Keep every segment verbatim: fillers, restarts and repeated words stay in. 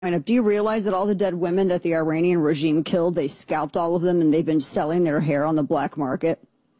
up. Do you realize that all the dead women that the Iranian regime killed, they scalped all of them and they've been selling their hair on the black market?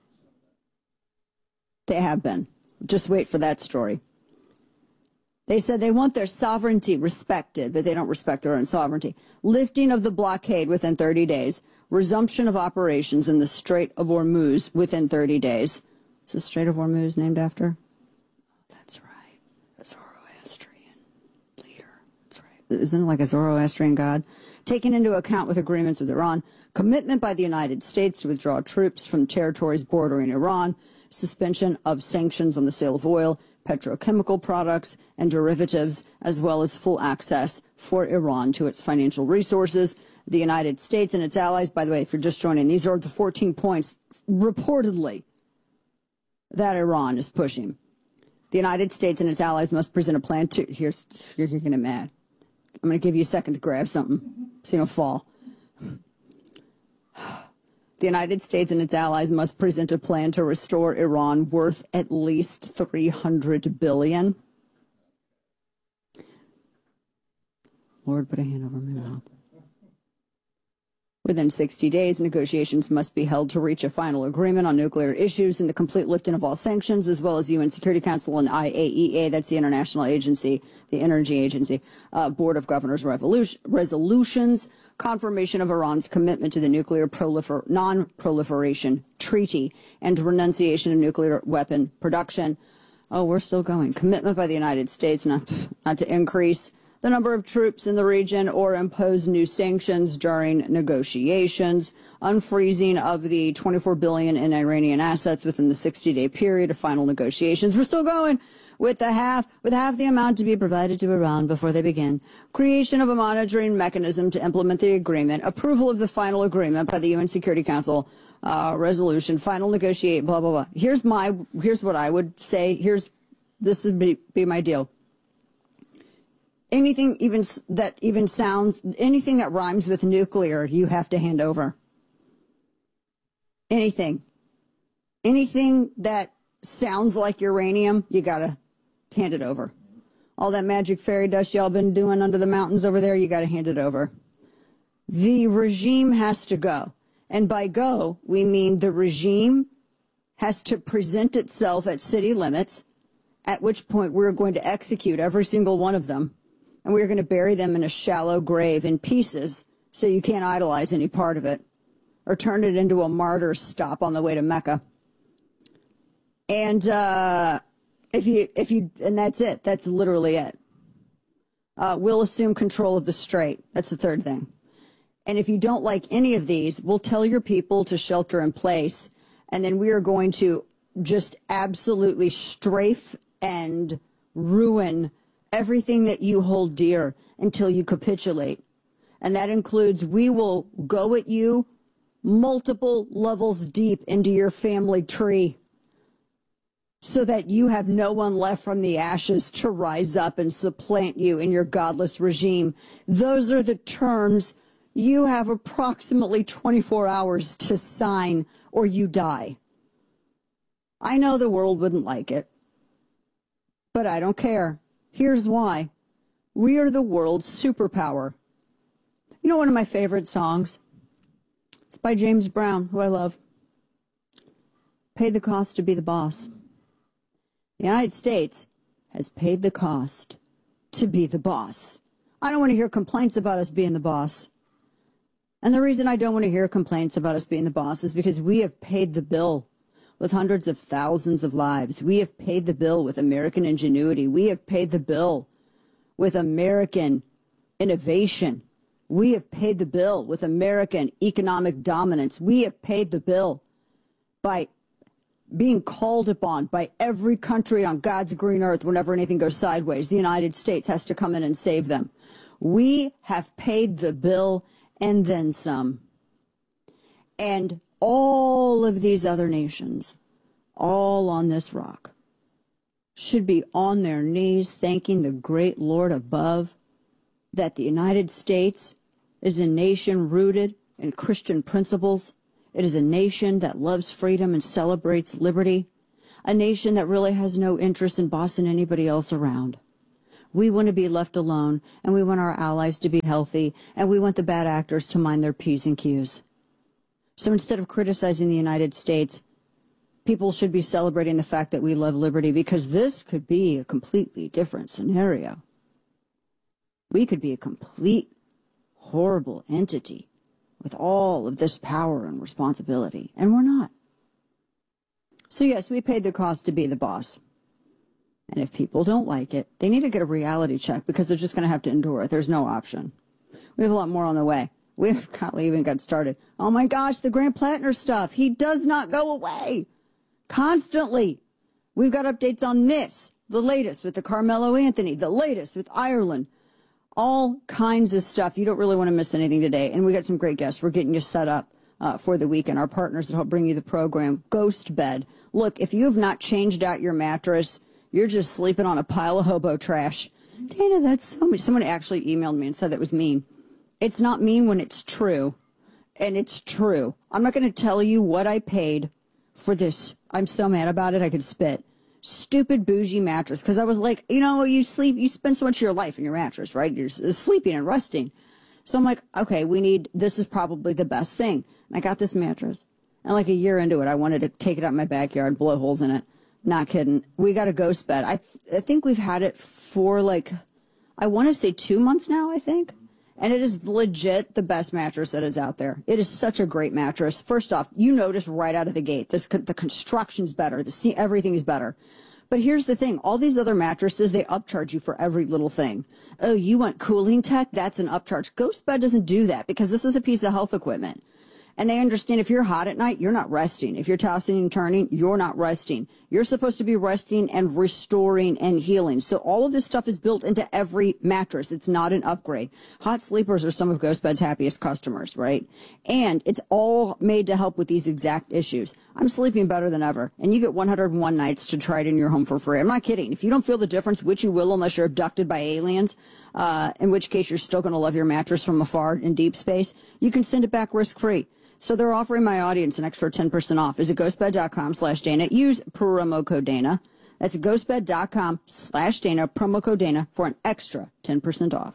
They have been. Just wait for that story. They said they want their sovereignty respected, but they don't respect their own sovereignty. Lifting of the blockade within thirty days. Resumption of operations in the Strait of Hormuz within thirty days. Is the Strait of Hormuz named after? That's right. A Zoroastrian leader. That's right. Isn't it like a Zoroastrian god? Taken into account with agreements with Iran. Commitment by the United States to withdraw troops from territories bordering Iran. Suspension of sanctions on the sale of oil, petrochemical products, and derivatives, as well as full access for Iran to its financial resources. The United States and its allies, by the way, if you're just joining, these are the fourteen points, reportedly, that Iran is pushing. The United States and its allies must present a plan to, here's, you're going to get mad. I'm going to give you a second to grab something so you don't fall. The United States and its allies must present a plan to restore Iran worth at least three hundred billion dollars. Lord, put a hand over my mouth. Within sixty days, negotiations must be held to reach a final agreement on nuclear issues and the complete lifting of all sanctions, as well as U N Security Council and I A E A, that's the International Agency, the Energy Agency, uh, Board of Governors resolutions, confirmation of Iran's commitment to the Nuclear Prolifer Non-Proliferation Treaty, and renunciation of nuclear weapon production. Oh, we're still going. Commitment by the United States not, not to increase the number of troops in the region or impose new sanctions during negotiations, unfreezing of the twenty-four billion dollars in Iranian assets within the sixty-day period of final negotiations. We're still going with the half, with half the amount to be provided to Iran before they begin. Creation of a monitoring mechanism to implement the agreement. Approval of the final agreement by the U N Security Council. Uh, resolution. Final negotiate. Blah blah blah. Here's my. Here's what I would say. Here's this would be, be my deal. Anything even that even sounds, anything that rhymes with nuclear, you have to hand over. Anything. Anything that sounds like uranium, you got to hand it over. All that magic fairy dust y'all been doing under the mountains over there, you got to hand it over. The regime has to go. And by go, we mean the regime has to present itself at city limits, at which point we're going to execute every single one of them. And we're going to bury them in a shallow grave in pieces so you can't idolize any part of it or turn it into a martyr stop on the way to Mecca. And uh, if you, if you, and that's it. That's literally it. Uh, we'll assume control of the strait. That's the third thing. And if you don't like any of these, we'll tell your people to shelter in place. And then we are going to just absolutely strafe and ruin everything that you hold dear until you capitulate. And that includes we will go at you multiple levels deep into your family tree so that you have no one left from the ashes to rise up and supplant you in your godless regime. Those are the terms. You have approximately twenty-four hours to sign or you die. I know the world wouldn't like it, but I don't care. Here's why. We are the world's superpower. You know one of my favorite songs? It's by James Brown, who I love. Paid the cost to be the boss. The United States has paid the cost to be the boss. I don't want to hear complaints about us being the boss. And the reason I don't want to hear complaints about us being the boss is because we have paid the bill with hundreds of thousands of lives. We have paid the bill with American ingenuity. We have paid the bill with American innovation. We have paid the bill with American economic dominance. We have paid the bill by being called upon by every country on God's green earth whenever anything goes sideways. The United States has to come in and save them. We have paid the bill and then some. And all of these other nations, all on this rock, should be on their knees thanking the great Lord above that the United States is a nation rooted in Christian principles. It is a nation that loves freedom and celebrates liberty, a nation that really has no interest in bossing anybody else around. We want to be left alone, and we want our allies to be healthy, and we want the bad actors to mind their P's and Q's. So instead of criticizing the United States, people should be celebrating the fact that we love liberty, because this could be a completely different scenario. We could be a complete, horrible entity with all of this power and responsibility, and we're not. So yes, we paid the cost to be the boss. And if people don't like it, they need to get a reality check, because they're just going to have to endure it. There's no option. We have a lot more on the way. We have not even got started. Oh my gosh, the Grant Plattner stuff. He does not go away. Constantly. We've got updates on this, the latest with the Carmelo Anthony, the latest with Ireland, all kinds of stuff. You don't really want to miss anything today. And we got some great guests. We're getting you set up uh, for the weekend. Our partners that help bring you the program, Ghost Bed. Look, if you have not changed out your mattress, you're just sleeping on a pile of hobo trash. Dana, that's so much. Someone actually emailed me and said that was mean. It's not mean when it's true. And it's true. I'm not going to tell you what I paid for this. I'm so mad about it, I could spit. Stupid bougie mattress. Because I was like, you know, you sleep, you spend so much of your life in your mattress, right? You're sleeping and resting. So I'm like, okay, we need, this is probably the best thing. And I got this mattress. And like a year into it, I wanted to take it out in my backyard, blow holes in it. Not kidding. We got a Ghost Bed. I, I think we've had it for like, I want to say two months now, I think. And it is legit the best mattress that is out there. It is such a great mattress. First off, you notice right out of the gate, this the construction's better. The see, everything is better. But here's the thing. All these other mattresses, they upcharge you for every little thing. Oh, you want cooling tech? That's an upcharge. Ghost Bed doesn't do that, because this is a piece of health equipment. And they understand if you're hot at night, you're not resting. If you're tossing and turning, you're not resting. You're supposed to be resting and restoring and healing. So all of this stuff is built into every mattress. It's not an upgrade. Hot sleepers are some of Ghost Bed's happiest customers, right? And it's all made to help with these exact issues. I'm sleeping better than ever. And you get one hundred one nights to try it in your home for free. I'm not kidding. If you don't feel the difference, which you will unless you're abducted by aliens, uh, in which case you're still going to love your mattress from afar in deep space, you can send it back risk-free. So they're offering my audience an extra ten percent off. Visit ghostbed.com slash Dana. Use promo code Dana. That's ghostbed.com slash Dana, promo code Dana, for an extra ten percent off.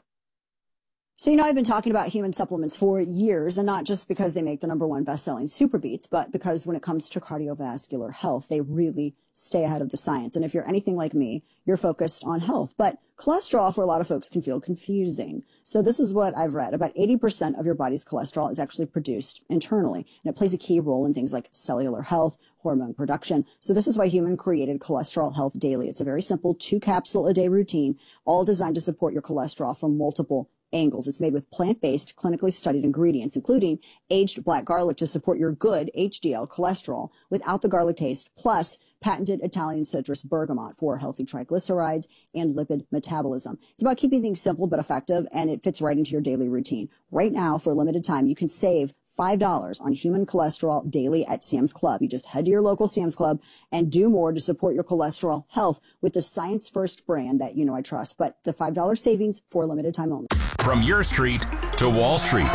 So, you know, I've been talking about human supplements for years, and not just because they make the number one best-selling Super Beats, but because when it comes to cardiovascular health, they really stay ahead of the science. And if you're anything like me, you're focused on health. But cholesterol, for a lot of folks, can feel confusing. So this is what I've read. About eighty percent of your body's cholesterol is actually produced internally, and it plays a key role in things like cellular health, hormone production. So this is why Human created Cholesterol Health Daily. It's a very simple two-capsule-a-day routine, all designed to support your cholesterol from multiple angles. It's made with plant-based, clinically studied ingredients, including aged black garlic to support your good H D L cholesterol without the garlic taste, plus patented Italian citrus bergamot for healthy triglycerides and lipid metabolism. It's about keeping things simple but effective, and it fits right into your daily routine. Right now, for a limited time, you can save five dollars on Human Cholesterol Daily at Sam's Club. You just head to your local Sam's Club and do more to support your cholesterol health with the Science First brand that you know I trust. But the five dollars savings for a limited time only. From your street to Wall Street.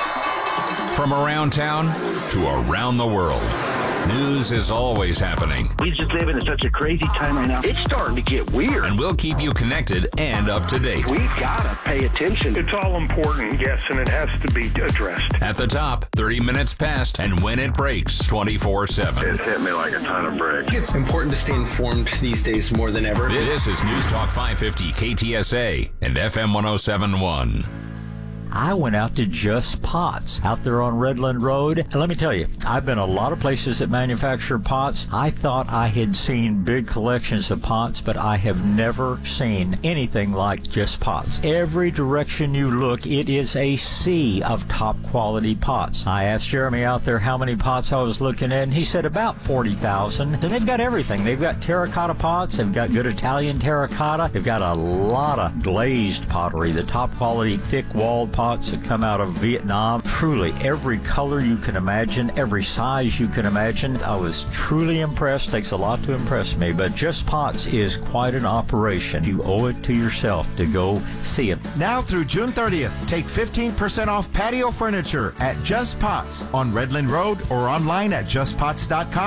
From around town to around the world. News is always happening. We just live in such a crazy time right now. It's starting to get weird. And we'll keep you connected and up to date. We've got to pay attention. It's all important, yes, and it has to be addressed. At the top, thirty minutes past, and when it breaks, twenty-four seven. It hit me like a ton of bricks. It's important to stay informed these days more than ever. This is News Talk five fifty K T S A and F M one oh seven point one. I went out to Just Pots out there on Redland Road. And let me tell you, I've been a lot of places that manufacture pots. I thought I had seen big collections of pots, but I have never seen anything like Just Pots. Every direction you look, it is a sea of top quality pots. I asked Jeremy out there how many pots I was looking at, and he said about forty thousand. And they've got everything. They've got terracotta pots. They've got good Italian terracotta. They've got a lot of glazed pottery, the top quality thick-walled pots that come out of Vietnam. Truly, every color you can imagine, every size you can imagine. I was truly impressed. Takes a lot to impress me, but Just Pots is quite an operation. You owe it to yourself to go see it. Now through June thirtieth, take fifteen percent off patio furniture at Just Pots on Redland Road or online at just pots dot com.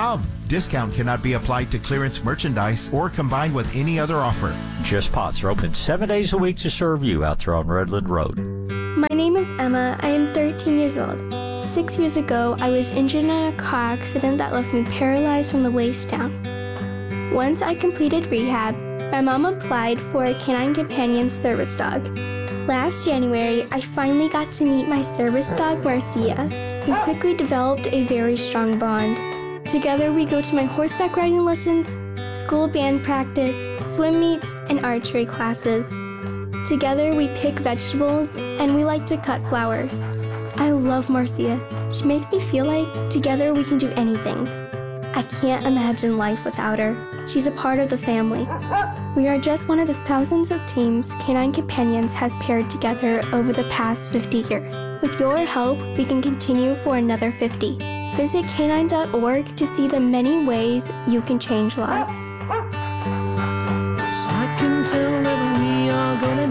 Discount cannot be applied to clearance merchandise or combined with any other offer. Just Pots are open seven days a week to serve you out there on Redland Road. My name is Emma. I am thirteen years old. Six years ago, I was injured in a car accident that left me paralyzed from the waist down. Once I completed rehab, my mom applied for a Canine Companion service dog. Last January, I finally got to meet my service dog, Marcia. We quickly developed a very strong bond. Together, we go to my horseback riding lessons, school band practice, swim meets, and archery classes. Together, we pick vegetables, and we like to cut flowers. I love Marcia. She makes me feel like together we can do anything. I can't imagine life without her. She's a part of the family. We are just one of the thousands of teams Canine Companions has paired together over the past fifty years. With your help, we can continue for another fifty. Visit canine dot org to see the many ways you can change lives. I can tell that we are gonna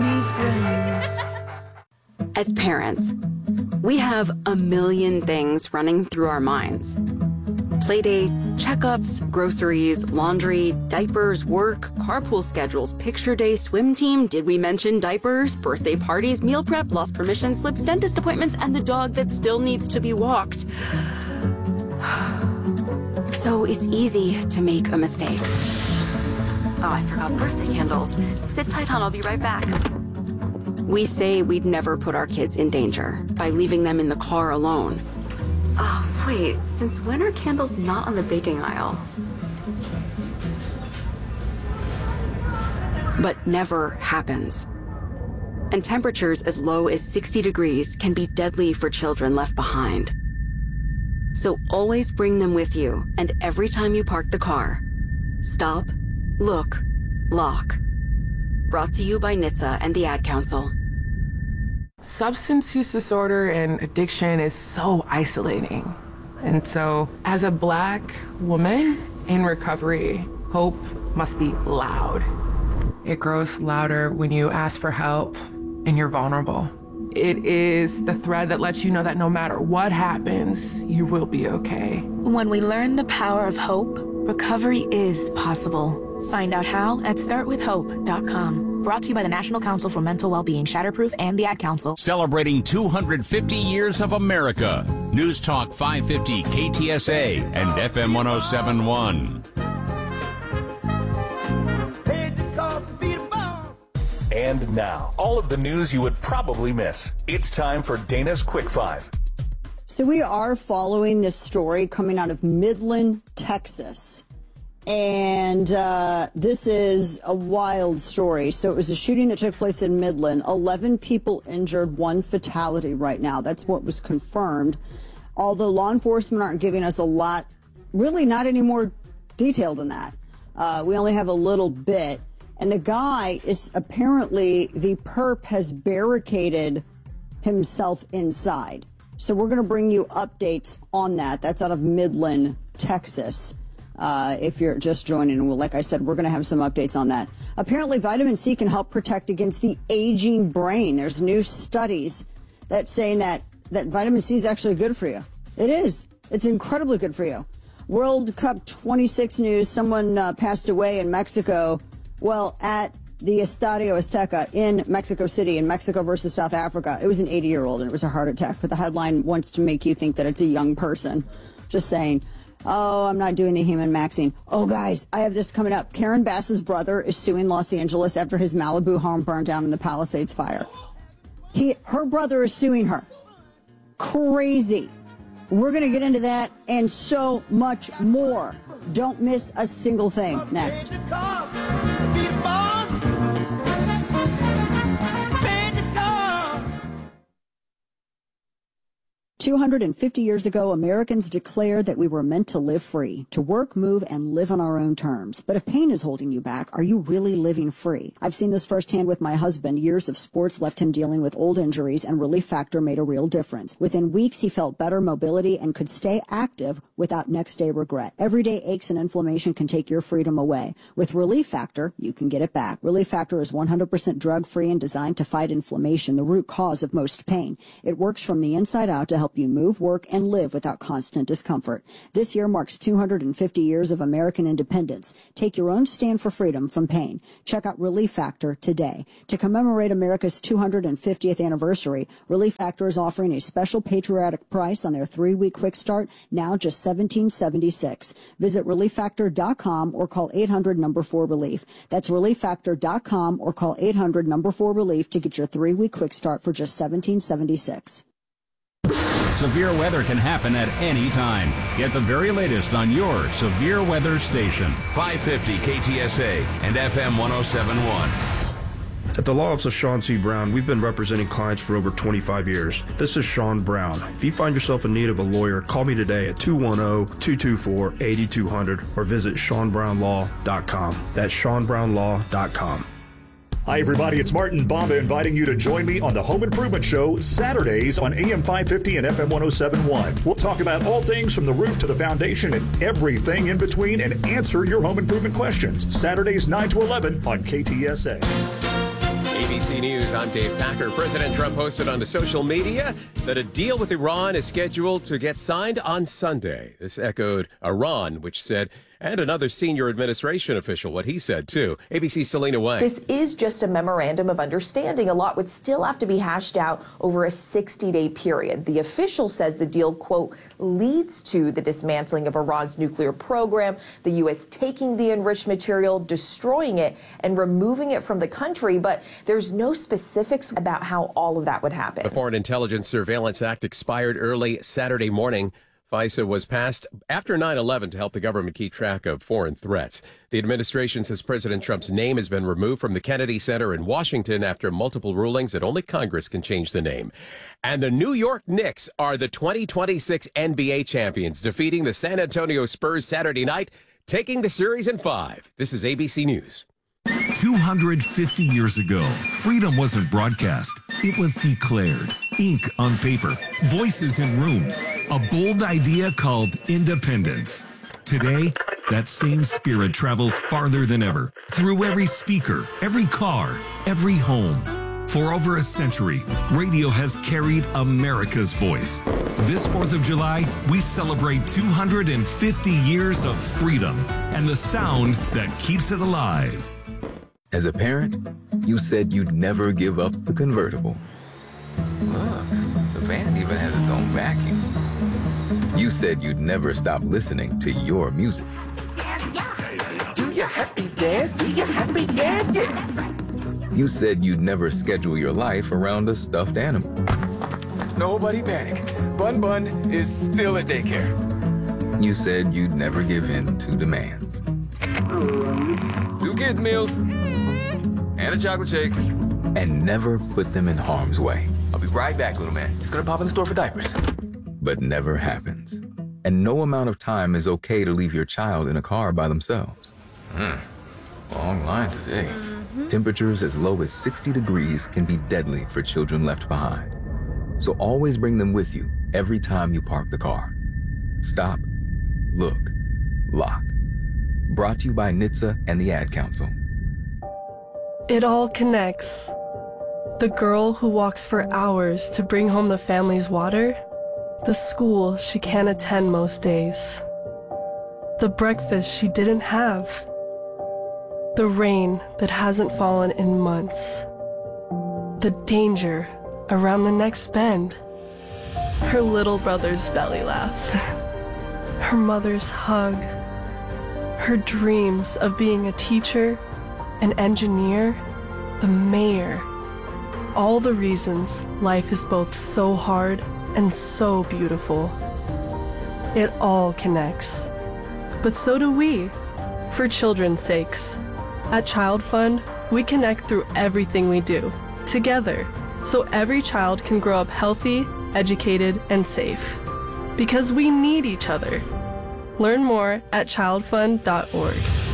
be friends. As parents, we have a million things running through our minds. Playdates, checkups, groceries, laundry, diapers, work, carpool schedules, picture day, swim team, did we mention diapers, birthday parties, meal prep, lost permission slips, dentist appointments, and the dog that still needs to be walked. So it's easy to make a mistake. Oh, I forgot birthday candles. Sit tight, hon, I'll be right back. We say we'd never put our kids in danger by leaving them in the car alone. Oh, wait, since when are candles not on the baking aisle? But never happens. And temperatures as low as sixty degrees can be deadly for children left behind. So always bring them with you, and every time you park the car, stop, look, lock. Brought to you by N H T S A and the Ad Council. Substance use disorder and addiction is so isolating. And so, as a Black woman in recovery, hope must be loud. It grows louder when you ask for help and you're vulnerable. It is the thread that lets you know that no matter what happens, you will be okay. When we learn the power of hope, recovery is possible. Find out how at start with hope dot com. Brought to you by the National Council for Mental Wellbeing, Shatterproof, and the Ad Council. Celebrating two hundred fifty years of America. News Talk five fifty K T S A and F M one oh seven point one. And now, all of the news you would probably miss. It's time for Dana's Quick Five. So we are following this story coming out of Midland, Texas. And uh, this is a wild story. So it was a shooting that took place in Midland. eleven people injured, one fatality right now. That's what was confirmed. Although law enforcement aren't giving us a lot, really not any more detail than that. Uh, we only have a little bit. And the guy is apparently, the perp has barricaded himself inside. So we're going to bring you updates on that. That's out of Midland, Texas. Uh, if you're just joining, well, like I said, we're going to have some updates on that. Apparently, vitamin C can help protect against the aging brain. There's new studies that saying that, that vitamin C is actually good for you. It is. It's incredibly good for you. World Cup twenty-six news. Someone uh, passed away in Mexico. Well, at the Estadio Azteca in Mexico City, in Mexico versus South Africa. It was an eighty-year-old, and it was a heart attack. But the headline wants to make you think that it's a young person. Just saying. Oh, I'm not doing the human maxing. Oh, guys, I have this coming up. Karen Bass's brother is suing Los Angeles after his Malibu home burned down in the Palisades fire. He, her brother is suing her. Crazy. We're going to get into that and so much more. Don't miss a single thing. Next. two hundred fifty years ago, Americans declared that we were meant to live free, to work, move, and live on our own terms. But if pain is holding you back, are you really living free? I've seen this firsthand with my husband. Years of sports left him dealing with old injuries, and Relief Factor made a real difference. Within weeks, he felt better mobility and could stay active without next-day regret. Everyday aches and inflammation can take your freedom away. With Relief Factor, you can get it back. Relief Factor is one hundred percent drug-free and designed to fight inflammation, the root cause of most pain. It works from the inside out to help help you move, work, and live without constant discomfort. This year marks two hundred fifty years of American independence. Take your own stand for freedom from pain. Check out Relief Factor today. To commemorate America's two hundred fiftieth anniversary, Relief Factor is offering a special patriotic price on their three-week quick start, now just seventeen seventy-six. Visit relief factor dot com or call eight hundred number four relief. That's relief factor dot com or call eight hundred number four relief to get your three-week quick start for just seventeen seventy-six. Severe weather can happen at any time. Get the very latest on your severe weather station. five fifty K T S A and F M one oh seven point one. At the Law Office of Sean C. Brown, we've been representing clients for over twenty-five years. This is Sean Brown. If you find yourself in need of a lawyer, call me today at two one zero, two two four, eight two zero zero or visit sean brown law dot com. That's sean brown law dot com. Hi, everybody. It's Martin Bomba inviting you to join me on the Home Improvement Show Saturdays on A M five fifty and F M one oh seven point one. We'll talk about all things from the roof to the foundation and everything in between and answer your home improvement questions. Saturdays nine to eleven on K T S A. A B C News, I'm Dave Packer. President Trump posted onto social media that a deal with Iran is scheduled to get signed on Sunday. This echoed Iran, which said, and another senior administration official, what he said, too. A B C's Selena Wang. This is just a memorandum of understanding. A lot would still have to be hashed out over a sixty-day period. The official says the deal, quote, leads to the dismantling of Iran's nuclear program, the U S taking the enriched material, destroying it, and removing it from the country. But there's no specifics about how all of that would happen. The Foreign Intelligence Surveillance Act expired early Saturday morning. FISA was passed after nine eleven to help the government keep track of foreign threats. The administration says President Trump's name has been removed from the Kennedy Center in Washington after multiple rulings that only Congress can change the name. And the New York Knicks are the twenty twenty-six N B A champions, defeating the San Antonio Spurs Saturday night, taking the series in five. This is A B C News. two hundred fifty years ago, freedom wasn't broadcast. It was declared. Ink on paper, voices in rooms, a bold idea called independence. Today, that same spirit travels farther than ever, through every speaker, every car, every home. For over a century, radio has carried America's voice. This fourth of July, we celebrate two hundred fifty years of freedom and the sound that keeps it alive. As a parent, you said you'd never give up the convertible. Look, the van even has its own vacuum. You said you'd never stop listening to your music. Do your happy dance, do your happy dance, yeah. You said you'd never schedule your life around a stuffed animal. Nobody panic. Bun Bun is still at daycare. You said you'd never give in to demands. Two kids' meals and a chocolate shake. And never put them in harm's way. I'll be right back, little man. Just gonna pop in the store for diapers. But never happens. And no amount of time is okay to leave your child in a car by themselves. Hmm. Long line today. Mm-hmm. Temperatures as low as sixty degrees can be deadly for children left behind. So always bring them with you every time you park the car. Stop, look, lock. Brought to you by N H T S A and the Ad Council. It all connects. The girl who walks for hours to bring home the family's water, the school she can't attend most days, the breakfast she didn't have, the rain that hasn't fallen in months, the danger around the next bend, her little brother's belly laugh, her mother's hug, her dreams of being a teacher, an engineer, the mayor. All the reasons life is both so hard and so beautiful. It all connects. But so do we, for children's sakes. At Child Fund, we connect through everything we do, together, so every child can grow up healthy, educated, and safe. Because we need each other. Learn more at child fund dot org.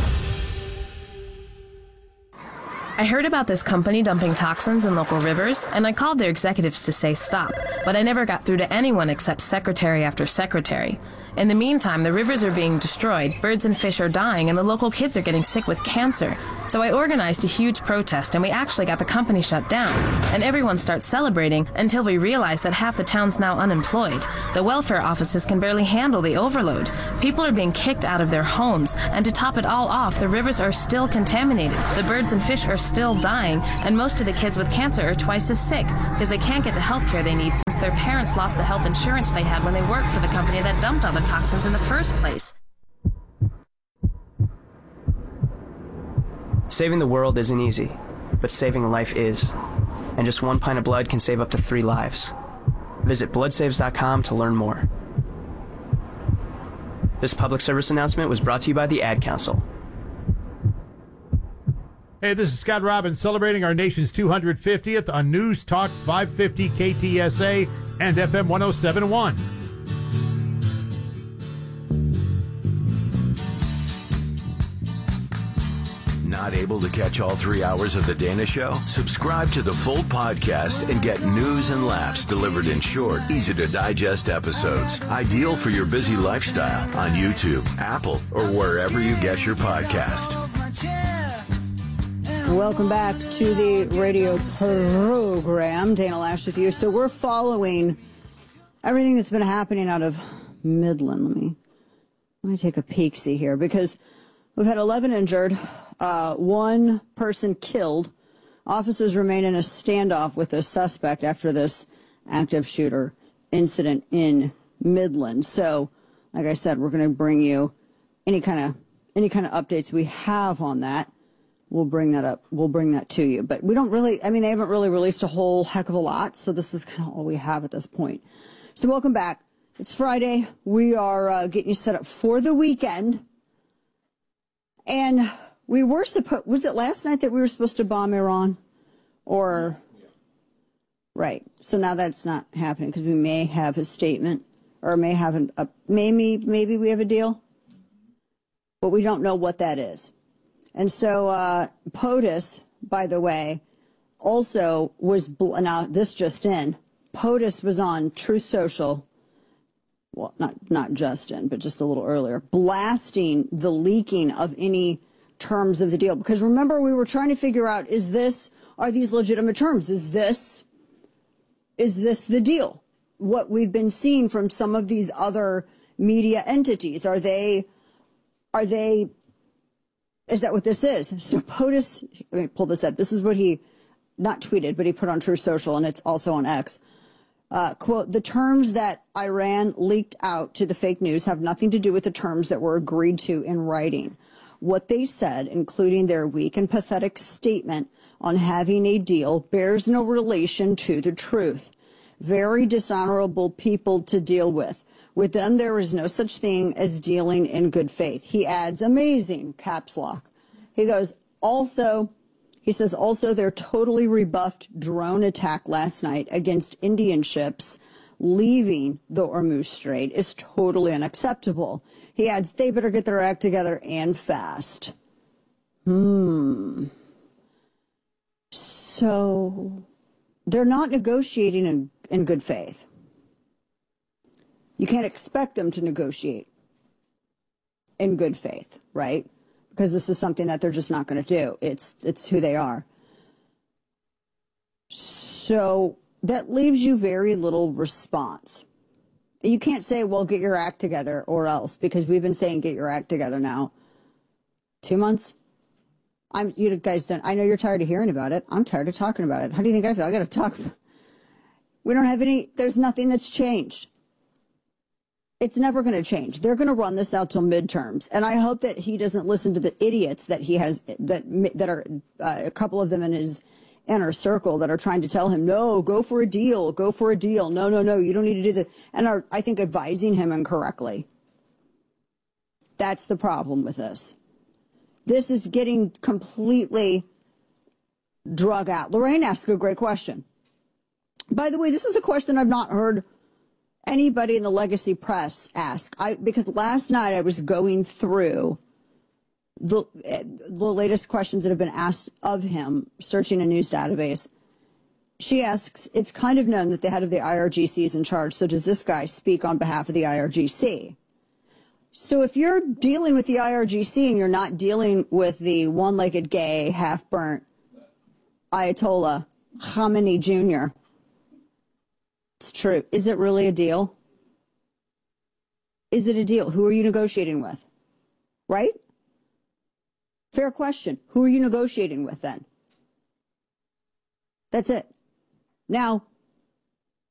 I heard about this company dumping toxins in local rivers, and I called their executives to say stop, but I never got through to anyone except secretary after secretary. In the meantime, the rivers are being destroyed, birds and fish are dying, and the local kids are getting sick with cancer. So I organized a huge protest, and we actually got the company shut down. And everyone starts celebrating until we realize that half the town's now unemployed. The welfare offices can barely handle the overload. People are being kicked out of their homes, and to top it all off, the rivers are still contaminated. The birds and fish are still dying, and most of the kids with cancer are twice as sick because they can't get the health care they need since their parents lost the health insurance they had when they worked for the company that dumped all the toxins in the first place. Saving the world isn't easy, but saving a life is. And just one pint of blood can save up to three lives. Visit blood saves dot com to learn more. This public service announcement was brought to you by the Ad Council. Hey, this is Scott Robbins celebrating our nation's two hundred fiftieth on News Talk five fifty K T S A and F M one oh seven point one. Not able to catch all three hours of The Dana Show? Subscribe to the full podcast and get news and laughs delivered in short, easy-to-digest episodes. Ideal for your busy lifestyle on YouTube, Apple, or wherever you get your podcast. Welcome back to the radio program. Dana Loesch with you. So we're following everything that's been happening out of Midland. Let me, let me take a peek-see here, because we've had eleven injured. Uh, one person killed. Officers remain in a standoff with a suspect after this active shooter incident in Midland. So, like I said, we're going to bring you any kind of any kind of updates we have on that. We'll bring that up. We'll bring that to you. But we don't really, I mean, they haven't really released a whole heck of a lot. So this is kind of all we have at this point. So welcome back. It's Friday. We are uh, getting you set up for the weekend. And we were supposed, was it last night that we were supposed to bomb Iran? Or, yeah. Right. So now that's not happening because we may have a statement or may have an, a, maybe, maybe we have a deal, but we don't know what that is. And so, uh, POTUS, by the way, also was, bl- now this just in, POTUS was on Truth Social, well, not, not just in, but just a little earlier, blasting the leaking of any terms of the deal. Because remember, we were trying to figure out, is this, are these legitimate terms? Is this, is this the deal? What we've been seeing from some of these other media entities, are they, are they, is that what this is? So POTUS, let me pull this up. This is what he, not tweeted, but he put on Truth Social, and it's also on X. Uh, quote, the terms that Iran leaked out to the fake news have nothing to do with the terms that were agreed to in writing. What they said, including their weak and pathetic statement on having a deal, bears no relation to the truth. Very dishonorable people to deal with. With them, there is no such thing as dealing in good faith. He adds, amazing, caps lock. He goes, also, he says, also, their totally rebuffed drone attack last night against Indian ships leaving the Hormuz Strait is totally unacceptable. He adds, they better get their act together and fast. Hmm. So they're not negotiating in, in good faith. You can't expect them to negotiate in good faith, right? Because this is something that they're just not going to do. It's, it's who they are. So that leaves you very little response. You can't say, well, get your act together or else, because we've been saying get your act together now. Two months? I'm, you guys don't, I know you're tired of hearing about it. I'm tired of talking about it. How do you think I feel? I got to talk. We don't have any, there's nothing that's changed. It's never going to change. They're going to run this out till midterms. And I hope that he doesn't listen to the idiots that he has, that, that are uh, a couple of them in his inner circle that are trying to tell him, no, go for a deal, go for a deal. No, no, no, you don't need to do that. And are, I think, advising him incorrectly. That's the problem with this. This is getting completely drug out. Lorraine asked a great question. By the way, this is a question I've not heard anybody in the legacy press ask. I, because last night I was going through the, the latest questions that have been asked of him, searching a news database. She asks, it's kind of known that the head of the I R G C is in charge, so does this guy speak on behalf of the I R G C? So if you're dealing with the I R G C and you're not dealing with the one-legged gay, half-burnt Ayatollah Khamenei Junior, it's true. Is it really a deal? Is it a deal? Who are you negotiating with? Right? Fair question. Who are you negotiating with then? That's it. Now,